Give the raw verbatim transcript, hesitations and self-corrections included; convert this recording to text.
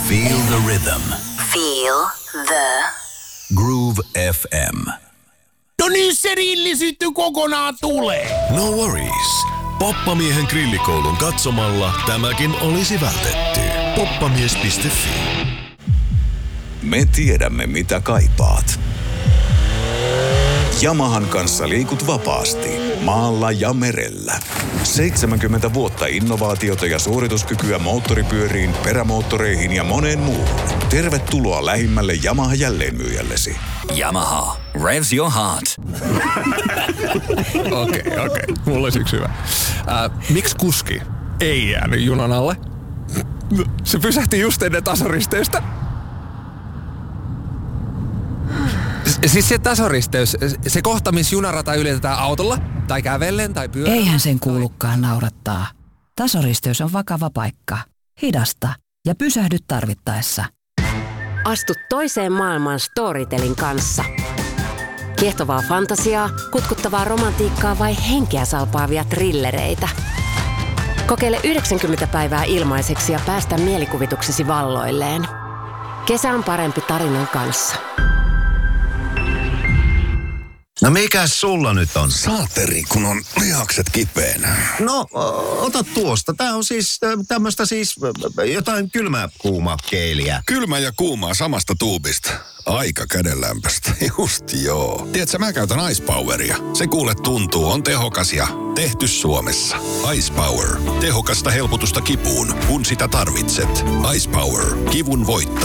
Feel the rhythm. Feel the Groove F M. No niin, se rillisytty kokonaan tulee. No worries. Poppamiehen grillikoulun katsomalla tämäkin olisi vältetty. poppamies piste fi. Me tiedämme, mitä kaipaat. Yamahan kanssa liikut vapaasti, maalla ja merellä. seitsemänkymmentä vuotta innovaatiota ja suorituskykyä moottoripyöriin, perämoottoreihin ja moneen muuhun. Tervetuloa lähimmälle Yamaha jälleenmyyjällesi. Yamaha. Revs your heart. Okei, okei. Okay, okay. Mulla olisi yksi hyvä. Äh, miksi kuski ei jäänyt junan alle? Se pysähti just ennen tasoristeystä. Siis se tasoristeys, se kohta, missä junarata ylitetään autolla, tai kävellen, tai pyörällä. Eihän sen kuulukaan naurattaa. Tasoristeys on vakava paikka. Hidasta ja pysähdy tarvittaessa. Astu toiseen maailmaan Storytelin kanssa. Kiehtovaa fantasiaa, kutkuttavaa romantiikkaa vai henkeä salpaavia trillereitä. Kokeile yhdeksänkymmentä päivää ilmaiseksi ja päästä mielikuvituksesi valloilleen. Kesä on parempi tarinan kanssa. No mikäs sulla nyt on? Saateri, kun on lihakset kipeänä. No, ota tuosta. Tää on siis tämmöstä siis jotain kylmää kuuma keeliä. Kylmä ja kuumaa samasta tuubista. Aika kädenlämpöstä. Just joo. Tiedätkö, mä käytän Ice Poweria. Se kuule tuntuu, on tehokas ja tehty Suomessa. Ice Power. Tehokasta helpotusta kipuun, kun sitä tarvitset. Ice Power. Kivun voitto.